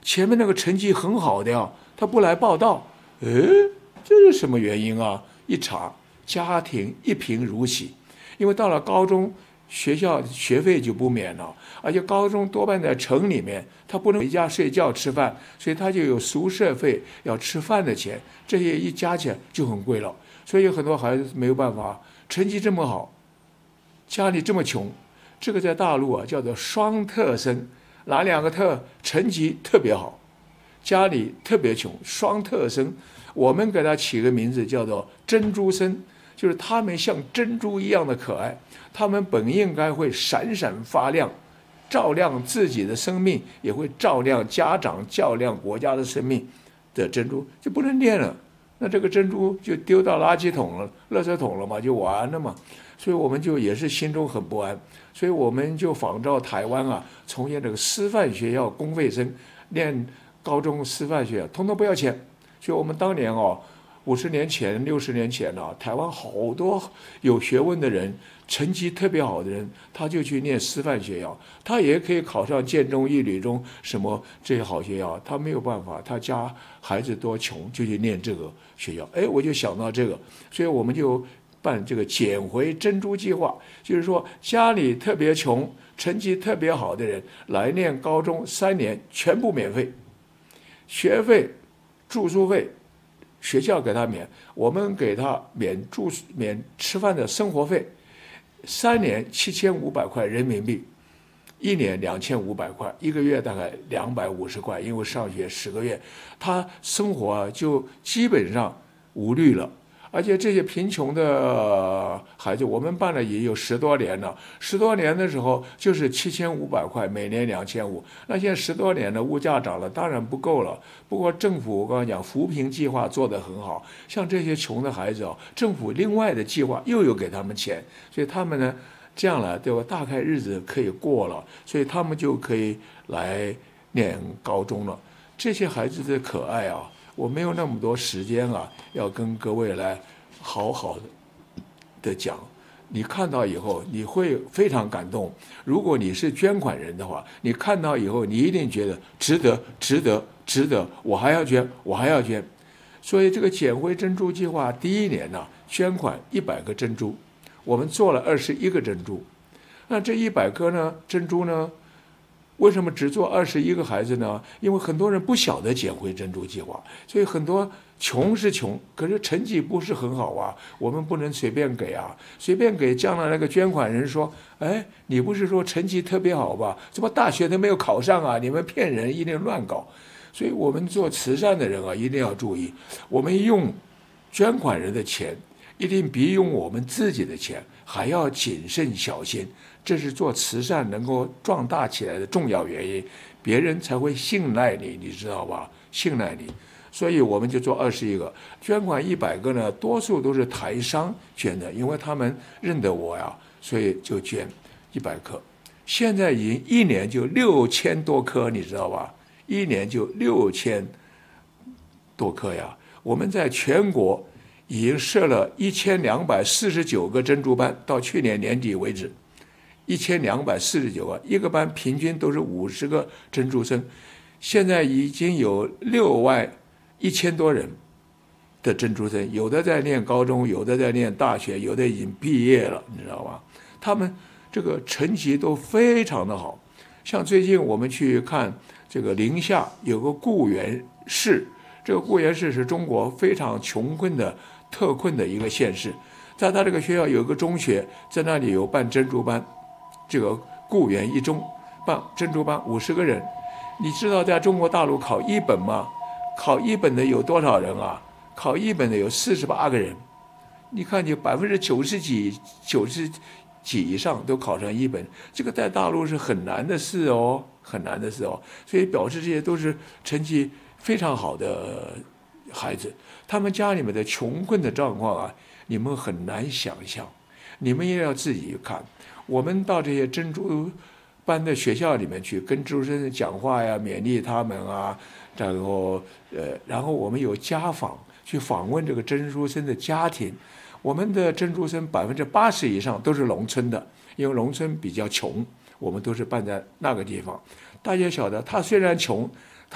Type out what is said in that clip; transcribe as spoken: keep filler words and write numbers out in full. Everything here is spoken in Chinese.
前面那个成绩很好的呀，他不来报到，诶，这是什么原因啊？一查，家庭一贫如洗，因为到了高中，学校学费就不免了，而且高中多半在城里面，他不能回家睡觉吃饭，所以他就有宿舍费，要吃饭的钱，这些一加起来就很贵了。所以有很多孩子没有办法，成绩这么好，家里这么穷，这个在大陆啊叫做双特生，哪两个特？成绩特别好，家里特别穷，双特生。我们给他起个名字叫做珍珠生，就是他们像珍珠一样的可爱，他们本应该会闪闪发亮，照亮自己的生命，也会照亮家长、照亮国家的生命的珍珠，就不能念了。那这个珍珠就丢到垃圾桶了、垃圾桶了嘛，就完了嘛。所以我们就也是心中很不安，所以我们就仿照台湾啊，从业这个师范学校公费生念高中师范学校，通通不要钱。所以我们当年哦，五十年前、六十年前啊，台湾好多有学问的人，成绩特别好的人，他就去念师范学校，他也可以考上建中、一女中什么这些好学校，他没有办法，他家孩子多穷，就去念这个学校。哎，我就想到这个，所以我们就办这个捡回珍珠计划，就是说家里特别穷、成绩特别好的人来念高中三年，全部免费，学费、住宿费。学校给他免，我们给他免住免吃饭的生活费，三年七千五百块人民币，一年两千五百块，一个月大概两百五十块，因为上学十个月，他生活就基本上无虑了。而且这些贫穷的孩子，我们办了也有十多年了。十多年的时候就是七千五百块，每年两千五。那现在十多年了，物价涨了，当然不够了。不过政府我刚才讲扶贫计划做得很好，像这些穷的孩子哦，政府另外的计划又有给他们钱，所以他们呢这样了，对吧？大概日子可以过了，所以他们就可以来念高中了。这些孩子的可爱啊！我没有那么多时间啊，要跟各位来好好的讲。你看到以后，你会非常感动。如果你是捐款人的话，你看到以后，你一定觉得值得，值得，值得。我还要捐，我还要捐。所以这个捡回珍珠计划第一年呢、啊，捐款一百个珍珠，我们做了二十一个珍珠。那这一百颗呢珍珠呢？为什么只做二十一个孩子呢？因为很多人不晓得捡回珍珠计划，所以很多穷是穷，可是成绩不是很好啊，我们不能随便给啊，随便给。将来那个捐款人说：“哎，你不是说成绩特别好吧？怎么大学都没有考上啊？你们骗人，一定乱搞。”所以我们做慈善的人啊，一定要注意，我们用捐款人的钱，一定比用我们自己的钱还要谨慎小心。这是做慈善能够壮大起来的重要原因，别人才会信赖你，你知道吧？信赖你，所以我们就做二十一个，捐款一百个呢，多数都是台商捐的，因为他们认得我呀，所以就捐一百颗。现在已经一年就六千多颗，你知道吧？一年就六千多颗呀！我们在全国已经设了一千两百四十九个珍珠班，到去年年底为止。一千两百四十九个，一个班平均都是五十个珍珠生，现在已经有六万一千多人的珍珠生，有的在念高中，有的在念大学，有的已经毕业了，你知道吧？他们这个成绩都非常的好。像最近我们去看这个宁夏有个固原市，这个固原市是中国非常穷困的特困的一个县市，在他这个学校有个中学，在那里有办珍珠班。这个固原一中办珍珠班五十个人，你知道在中国大陆考一本吗？考一本的有多少人啊？考一本的有四十八个人，你看你百分之九十几、九十几以上都考上一本，这个在大陆是很难的事哦，很难的事哦。所以表示这些都是成绩非常好的孩子，他们家里面的穷困的状况啊，你们很难想象，你们也要自己看。我们到这些珍珠班的学校里面去跟珍珠生讲话呀，勉励他们啊，然后呃，然后我们有家访，去访问这个珍珠生的家庭。我们的珍珠生百分之八十以上都是农村的，因为农村比较穷，我们都是办在那个地方。大家晓得，他虽然穷，